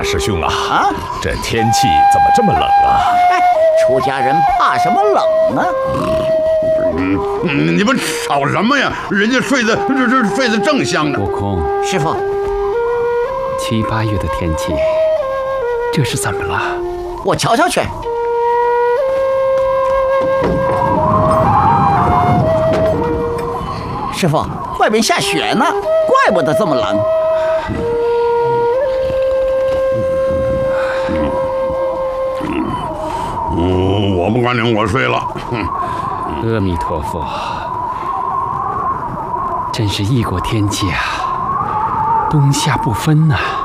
师兄啊！ 啊， 这天气怎么这么冷啊？ 哎，出家人怕什么冷啊？ 你们吵什么呀？人家睡得正香呢。 悟空， 师傅， 7、8月的天气，这是怎么了？ 我瞧瞧去。师傅，外面下雪呢，怪不得这么冷。 我不管你，我睡了。 阿弥陀佛，真是异国天气啊，冬夏不分呐。